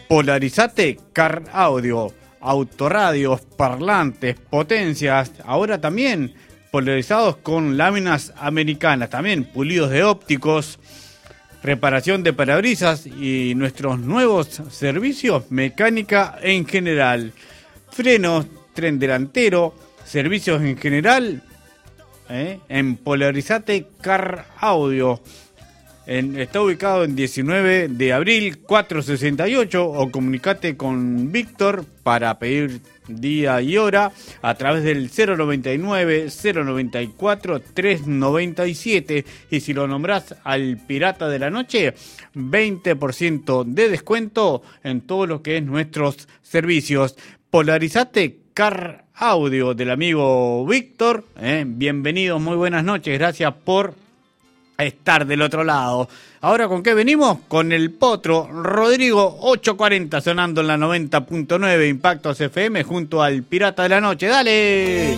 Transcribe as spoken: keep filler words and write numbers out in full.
Polarizate Car Audio, autorradios, parlantes, potencias, ahora también polarizados con láminas americanas, también pulidos de ópticos, reparación de parabrisas y nuestros nuevos servicios, mecánica en general, frenos, tren delantero, servicios en general, ¿eh? En Polarizate Car Audio. En, está ubicado en diecinueve de abril cuatrocientos sesenta y ocho, o comunicate con Víctor para pedir día y hora a través del cero noventa y nueve, cero noventa y cuatro, trescientos noventa y siete, y si lo nombrás al Pirata de la Noche, veinte por ciento de descuento en todo lo que es nuestros servicios. Polarizate Car Audio del amigo Víctor, ¿eh? Bienvenidos, muy buenas noches, gracias por estar del otro lado. Ahora, ¿con qué venimos? Con el Potro Rodrigo, ocho cuarenta, sonando en la noventa punto nueve Impactos F M junto al Pirata de la Noche. ¡Dale!